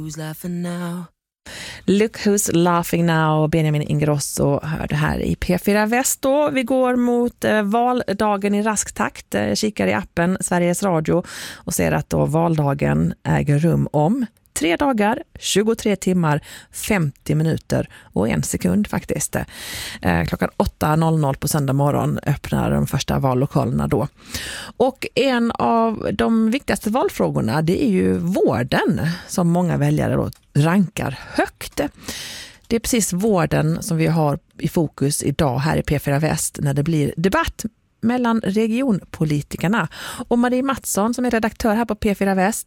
Who's laughing now? Look Who's Laughing Now, Benjamin Ingrosso hör det här i P4 Väst då. Vi går mot valdagen i rask takt. Kikar i appen Sveriges Radio och ser att då valdagen äger rum om 3 dagar, 23 timmar, 50 minuter och 1 sekund faktiskt. Klockan 8.00 på söndag morgon öppnar de första vallokalerna då. Och en av de viktigaste valfrågorna, det är ju vården som många väljare då rankar högt. Det är precis vården som vi har i fokus idag här i P4 Väst när det blir debatt mellan regionpolitikerna. Och Marie Mattsson som är redaktör här på P4 Väst,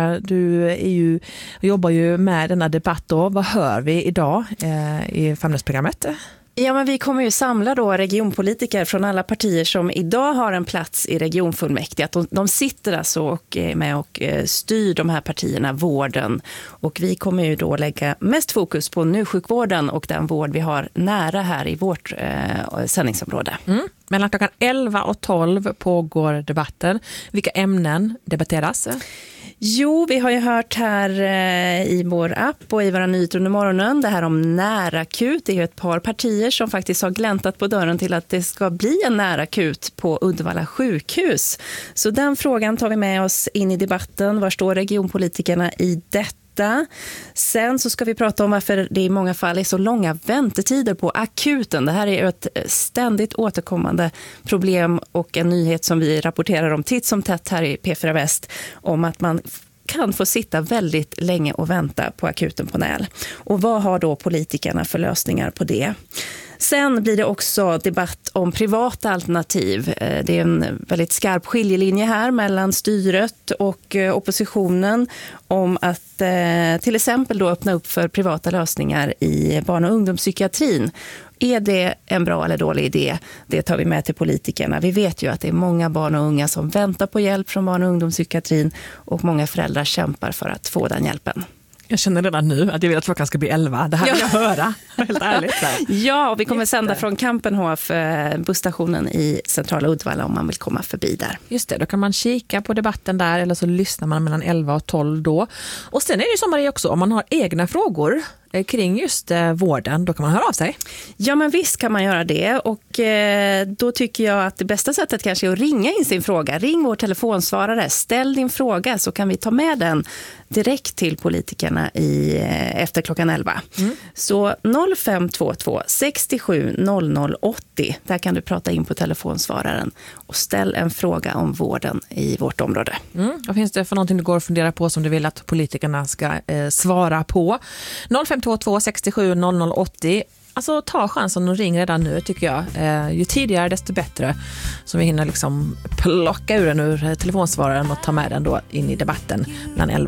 du jobbar ju med denna debatt då. Vad hör vi idag i Famnäsprogrammet? Ja, men vi kommer ju samla då regionpolitiker från alla partier som idag har en plats i regionfullmäktige. Att de sitter alltså och är med och styr de här partierna, vården. Och vi kommer ju då lägga mest fokus på nysjukvården och den vård vi har nära här i vårt sändningsområde. Mellan klockan 11 och 12 pågår debatten. Vilka ämnen debatteras? Jo, vi har ju hört här i vår app och i våra nyheter under morgonen det här om närakut. Det är ju ett par partier som faktiskt har gläntat på dörren till att det ska bli en närakut på Uddevalla sjukhus. Så den frågan tar vi med oss in i debatten. Var står regionpolitikerna i detta? Sen så ska vi prata om varför det i många fall är så långa väntetider på akuten. Det här är ett ständigt återkommande problem och en nyhet som vi rapporterar om titt som tätt här i P4 Väst om att man kan få sitta väldigt länge och vänta på akuten på Näl. Och vad har då politikerna för lösningar på det? Sen blir det också debatt om privata alternativ. Det är en väldigt skarp skiljelinje här mellan styret och oppositionen om att till exempel då öppna upp för privata lösningar i barn- och ungdomspsykiatrin. Är det en bra eller dålig idé? Det tar vi med till politikerna. Vi vet ju att det är många barn och unga som väntar på hjälp från barn- och ungdomspsykiatrin och många föräldrar kämpar för att få den hjälpen. Jag känner redan nu att jag vill att klockan ska bli 11. Det här vill jag höra. Helt ärligt. Ja, och vi kommer sända från Kampenhof, busstationen i centrala Uddevalla om man vill komma förbi där. Just det, då kan man kika på debatten där eller så lyssnar man mellan 11 och 12 då. Och sen är det ju som Marie också, om man har egna frågor kring just vården, då kan man höra av sig. Ja, men visst kan man göra det och då tycker jag att det bästa sättet kanske är att ringa in sin fråga. Ring vår telefonsvarare, ställ din fråga så kan vi ta med den direkt till politikerna efter klockan 11. Så 0522 67 00 80, där kan du prata in på telefonsvararen och ställ en fråga om vården i vårt område. Vad finns det för någonting du går och funderar på som du vill att politikerna ska svara på? 0522 67 00 80. Alltså ta chansen och ring redan nu tycker jag. Ju tidigare desto bättre. Så vi hinner liksom plocka ur den ur telefonsvararen och ta med den då in i debatten mellan 11